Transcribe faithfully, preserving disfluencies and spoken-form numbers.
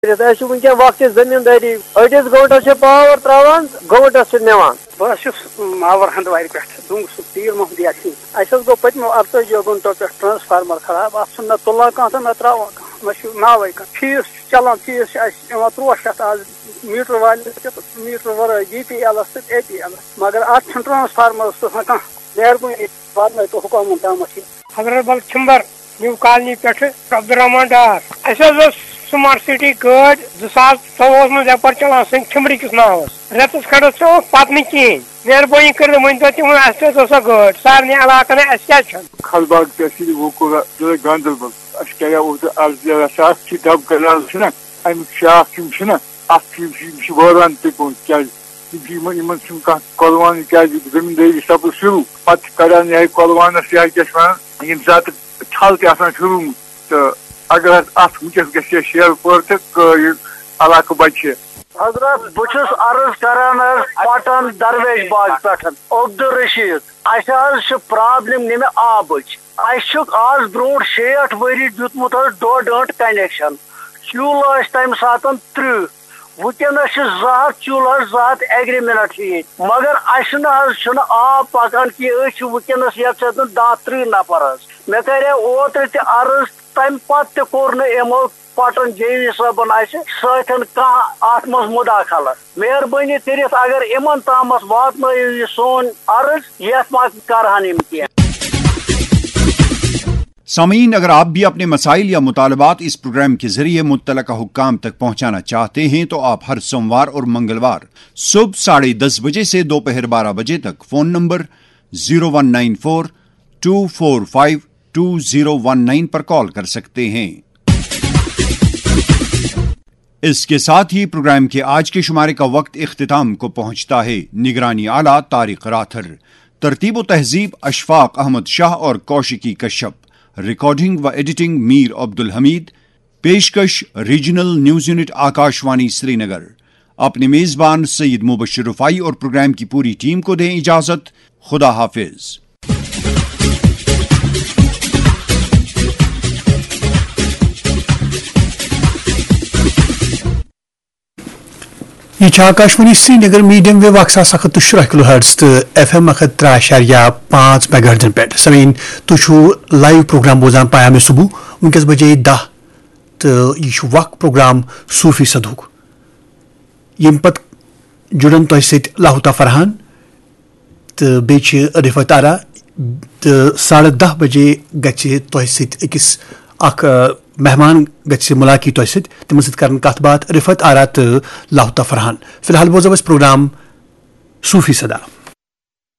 ونکین وقت زمینداری أڑس گنٹس پاور تراوان گنٹس نوان بہت ماور ہندوار پہ دونگ سہ تیل محمدی اسی اس گو پتمو ارتجی گنٹو پہ ٹرانسفارمر خراب ات نہ تلان کھانا تو نہ تراوان کھانا ناوے کھانا فیس چلان فیس ترٛوہ شیٚتھ آز میٹر والس میٹر ورٲے جی پی ایلس تہٕ اے پی ایلس مگر ات ٹرانسفارمرس تو کانٛہہ مہربٲنی واتنٲیِو تو حکومت تامتھ حضرت بل چھمبر نیو کالنی پہ عبدالرحمان ڈار اس سمارٹ سٹی گاڑ زاس ژوہس من یپر چلان سن چھمبر کس ناوس رتس کھنڈس چھ پتہ کہین مہربانی کر ون تو تم اس سا گاڑ سارے علاقن اس کیا خلباغ تحصیل وکورہ ضلع گاندربل اس کریا عرض ساس ڈب کنال چھ امیک شاخ یم ات واران تکن کم کلوان کیا زمینداری سپد شروع پتہ کران یہ کلوانس یہ کیا ونان یم سات تھل تہ شروع تو اگر ات ونکس گھس شیر پور تو علاقہ بچہ حضرت بہس عرض کران پٹن درویش باغ پہ عبدالرشید اس پرابلم نمہ آبچ اس آز برو شیٹھ وری دیتمت ڈوڈ گنٹ کنیکشن چولہہ تمہ سات ترہ ونکس زٕ چولہس زٕ ایگری منٹ ہیت مگر اس آب پکان کہ ونکس یت دہ ترہ نفر مے کرے اوتر تہ عرض تمہ پتہ تہ کور نمو پٹن جے وی صٲبن ستن کانٛہہ ات مز مداخلت مہربانی کرت اگر امن تامس واتنٲیِو یہ سون عرض یتھ ما کرہن یم کینٛہہ. سامعین، اگر آپ بھی اپنے مسائل یا مطالبات اس پروگرام کے ذریعے متعلقہ حکام تک پہنچانا چاہتے ہیں تو آپ ہر سوموار اور منگلوار صبح ساڑھے دس بجے سے دوپہر بارہ بجے تک phone number zero one nine four to four five to zero one nine پر کال کر سکتے ہیں. اس کے ساتھ ہی پروگرام کے آج کے شمارے کا وقت اختتام کو پہنچتا ہے. نگرانی اعلیٰ طارق راتھر، ترتیب و تہذیب اشفاق احمد شاہ اور کوشکی کشپ، ریکارڈنگ و ایڈیٹنگ میر عبدالحمید، پیشکش ریجنل نیوز یونٹ آکاشوانی سری نگر. اپنے میزبان سید مبشر رفائی اور پروگرام کی پوری ٹیم کو دیں اجازت. خدا حافظ. یہ آکاشوانی سری نگر میڈیم ویو اکثر سخت شرح کلو ہرٹز تو ایف ایم اکھ ترہ اشاریہ پانچ میگا ہرٹزن پہ. سمعین تھی لائیو پروگرام بوزان پیام صبح ونکس بجے دہ تو یہ وق پروگرام صوفی صدق یم پت جڑن تہ ست لاہوتہ فرحان تو بیچ رفت آرا تو ساڑھے دہ بجے گھِ تہ ست اکس اخ مہمان گھِ ملاقی تہ ست تمن ست کرن کت بات رفت آرا تو لاہوتہ فرحان. فی الحال بوزو اس پروگرام صوفی صدا.